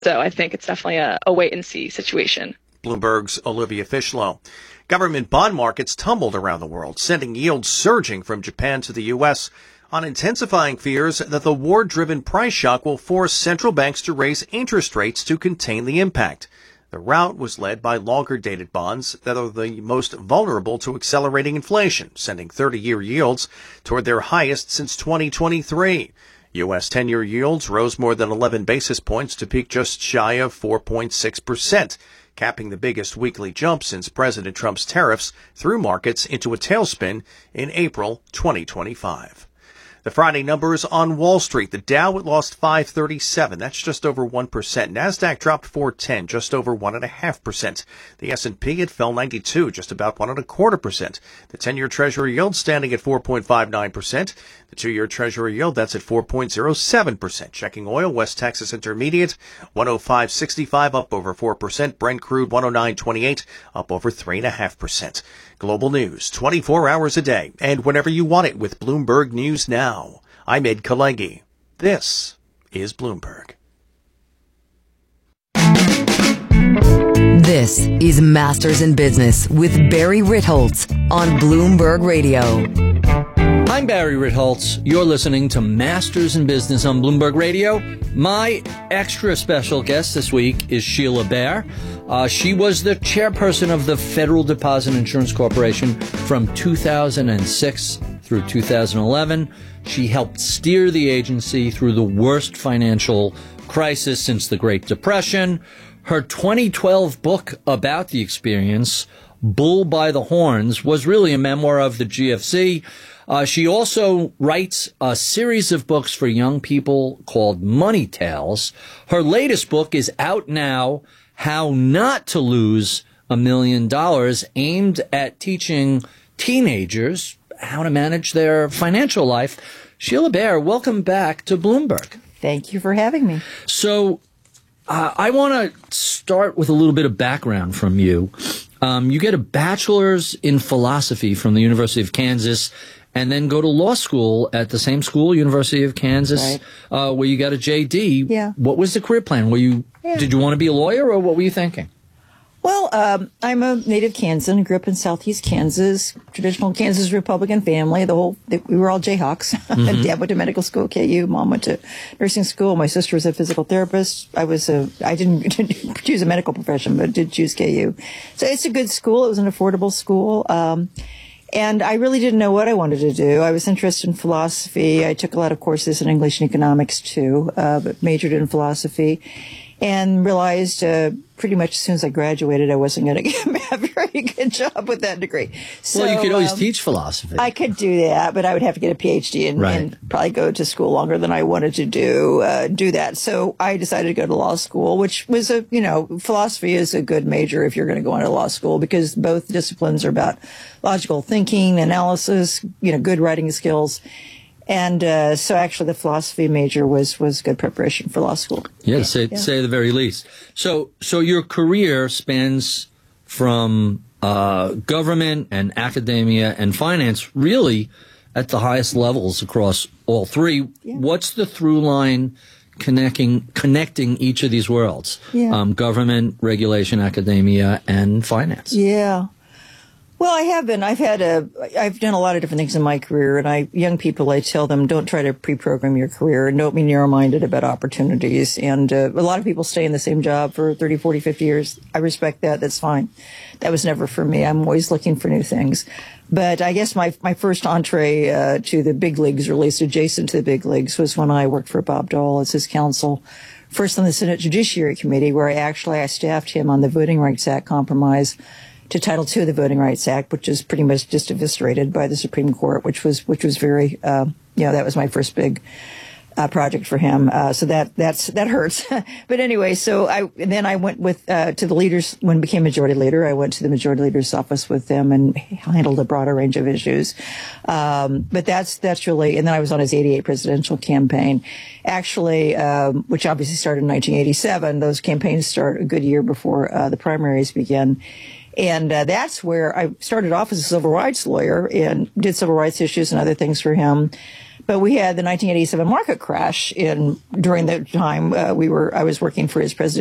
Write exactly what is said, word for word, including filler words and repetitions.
So I think it's definitely a, a wait-and-see situation. Bloomberg's Olivia Fishlow. Government bond markets tumbled around the world, sending yields surging from Japan to the U S on intensifying fears that the war-driven price shock will force central banks to raise interest rates to contain the impact. The rout was led by longer-dated bonds that are the most vulnerable to accelerating inflation, sending thirty-year yields toward their highest since twenty twenty-three. U S ten-year yields rose more than eleven basis points to peak just shy of four point six percent, capping the biggest weekly jump since President Trump's tariffs threw markets into a tailspin in April twenty twenty-five. The Friday numbers on Wall Street. The Dow it lost five thirty-seven. That's just over one percent. NASDAQ dropped four ten, just over one point five percent. The S and P, it fell ninety-two, just about one point two quarter percent. The ten-year Treasury yield standing at four point five nine percent. The two-year Treasury yield, that's at four point zero seven percent. Checking oil, West Texas Intermediate, one oh five sixty-five, up over four percent. Brent crude, one oh nine twenty-eight, up over three point five percent. Global news, twenty-four hours a day, and whenever you want it with Bloomberg News Now. I'm Ed Kalegi. This is Bloomberg. This is Masters in Business with Barry Ritholtz on Bloomberg Radio. I'm Barry Ritholtz. You're listening to Masters in Business on Bloomberg Radio. My extra special guest this week is Sheila Bair. Uh, she was the chairperson of the Federal Deposit Insurance Corporation from two thousand six through two thousand eleven. She helped steer the agency through the worst financial crisis since the Great Depression. Her twenty twelve book about the experience, Bull by the Horns, was really a memoir of the G F C. Uh, she also writes a series of books for young people called Money Tales. Her latest book is out now, How Not to Lose a Million Dollars, aimed at teaching teenagers how to manage their financial life. Sheila Bair, welcome back to Bloomberg. Thank you for having me. So uh, I want to start with a little bit of background from you. Um, you get a bachelor's in philosophy from the University of Kansas and then go to law school at the same school, University of Kansas, right. uh, where you got a J D. Yeah. What was the career plan? Were you yeah. Did you want to be a lawyer, or what were you thinking? Well, um, I'm a native Kansan. Grew up in Southeast Kansas, traditional Kansas Republican family. The whole we were all Jayhawks. Mm-hmm. Dad went to medical school, K U. Mom went to nursing school. My sister was a physical therapist. I was a I didn't, didn't choose a medical profession, but did choose K U. So it's a good school. It was an affordable school. Um, And I really didn't know what I wanted to do. I was interested in philosophy. I took a lot of courses in English and economics, too, uh, but majored in philosophy. And realized uh, pretty much as soon as I graduated, I wasn't going to get a very good job with that degree. So, well, you could always um, teach philosophy. I could do that, but I would have to get a P H D and, right. and probably go to school longer than I wanted to do uh, do that. So I decided to go to law school, which was a, you know, philosophy is a good major if you're going to go into law school, because both disciplines are about logical thinking, analysis, you know, good writing skills. And uh, so actually the philosophy major was, was good preparation for law school. Yeah, to say, yeah. say the very least. So so your career spans from uh, government and academia and finance really at the highest levels across all three. Yeah. What's the through line connecting connecting each of these worlds? Yeah. Um, government, regulation, academia, and finance. Yeah. Well, I have been. I've had a, I've done a lot of different things in my career, and I, young people, I tell them, don't try to pre-program your career and don't be narrow-minded about opportunities. And uh, a lot of people stay in the same job for thirty, forty, fifty years. I respect that. That's fine. That was never for me. I'm always looking for new things. But I guess my, my first entree uh, to the big leagues, or at least adjacent to the big leagues, was when I worked for Bob Dole as his counsel. First on the Senate Judiciary Committee, where I actually, I staffed him on the Voting Rights Act compromise to Title two of the Voting Rights Act, which is pretty much just eviscerated by the Supreme Court, which was which was very, uh, you know, that was my first big uh, project for him. Uh, so that that's that hurts. But anyway, so I and then I went with uh, to the leaders when I became majority leader. I went to the majority leader's office with them and handled a broader range of issues. Um, but that's that's really, and then I was on his eighty-eight presidential campaign, actually, um, which obviously started in nineteen eighty-seven. Those campaigns start a good year before uh, the primaries began. And uh, that's where I started off as a civil rights lawyer and did civil rights issues and other things for him. But we had the nineteen eighty-seven market crash in during the time uh, we were I was working for his president.